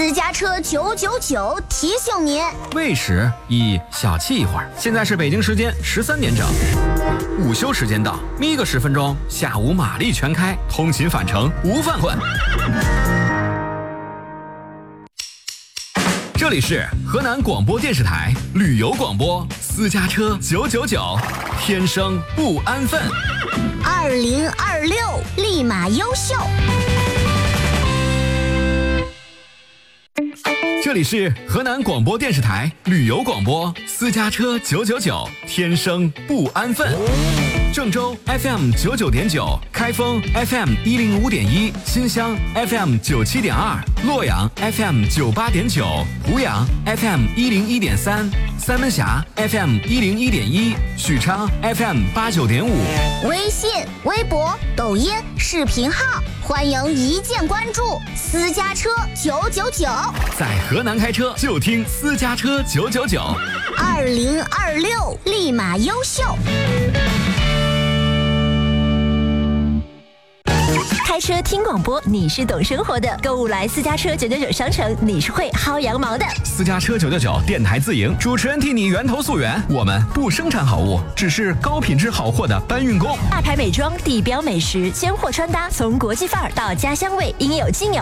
私家车999提醒您， 喂食宜小憩一会儿。现在是北京时间13点整，午休时间到，眯个10分钟，下午马力全开，通勤返程无犯困。这里是河南广播电视台旅游广播，私家车999，天生不安分。 2026立马优秀。 这里是河南广播电视台旅游广播，私家车999，天生不安分。郑州 FM 99.9，开封 FM 105.1，新乡 FM 97.2，洛阳 FM 98.9，湖阳 FM 101.3，三门峡 FM 101.1，许昌 FM 89.5。 微信、微博、抖音、视频号，欢迎一键关注。私家车999， 在河南开车就听私家车999。 2026立马优秀。 开车听广播，你是懂生活的；购物来私家车999商城，你是会薅羊毛的。 私家车999电台自营，主持人替你源头溯源。我们不生产好物，只是高品质好货的搬运工。 大牌美妆、地标美食、鲜货穿搭，从国际范儿到家乡味，应有尽有。